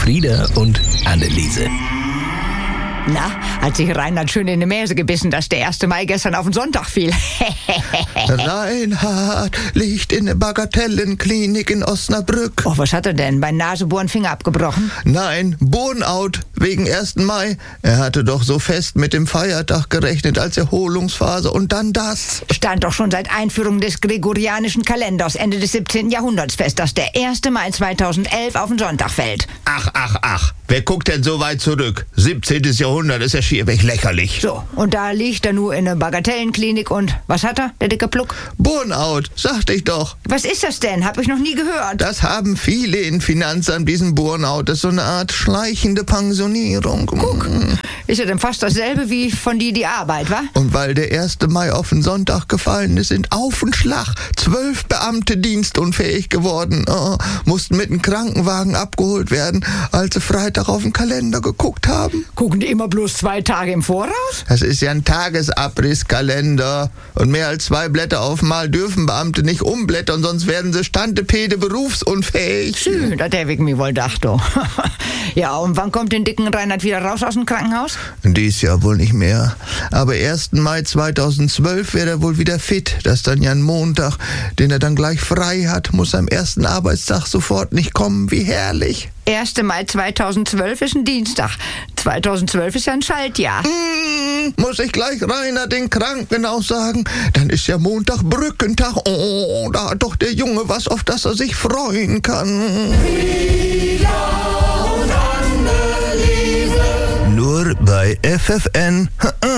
Frieda und Anneliese. Na, hat sich Reinhard schön in die Mäse gebissen, dass der 1. Mai gestern auf den Sonntag fiel. Reinhard liegt in der Bagatellenklinik in Osnabrück. Oh, was hat er denn? Bei Nasebohren Finger abgebrochen? Nein, Burnout wegen 1. Mai. Er hatte doch so fest mit dem Feiertag gerechnet als Erholungsphase und dann das. Stand doch schon seit Einführung des gregorianischen Kalenders Ende des 17. Jahrhunderts fest, dass der 1. Mai 2011 auf den Sonntag fällt. Ach. Wer guckt denn so weit zurück? 17. Jahrhundert ist ja schierweg lächerlich. So, und da liegt er nur in der Bagatellenklinik und was hat er, der dicke Pluck? Burnout, sagte ich doch. Was ist das denn? Hab ich noch nie gehört. Das haben viele in Finanzamt, diesen Burnout. Das ist so eine Art schleichende Pensionierung. Guck, ist ja dann fast dasselbe wie von dir die Arbeit, wa? Und weil der 1. Mai auf den Sonntag gefallen ist, sind auf den Schlag 12 Beamte dienstunfähig geworden. Mussten mit einem Krankenwagen abgeholt werden, als sie Freitag auf den Kalender geguckt haben. Gucken die immer bloß 2 Tage im Voraus? Das ist ja ein Tagesabrisskalender. Und mehr als 2 Blätter auf Mal dürfen Beamte nicht umblättern, sonst werden sie Standepede berufsunfähig. Schön, das der wegen mir wohl dacht, du. Ja, und wann kommt den dicken Reinhard wieder raus aus dem Krankenhaus? Dies Jahr wohl nicht mehr. Aber 1. Mai 2012 wäre er wohl wieder fit. Das ist dann ja ein Montag, den er dann gleich frei hat. Muss am ersten Arbeitstag sofort nicht kommen. Wie herrlich. 1. Mai 2012 ist ein Dienstag. 2012 ist ja ein Schaltjahr. Muss ich gleich Reinhard den Kranken auch sagen? Dann ist ja Montag Brückentag. Oh, da hat doch der Junge was, auf das er sich freuen kann. Nur bei FFN.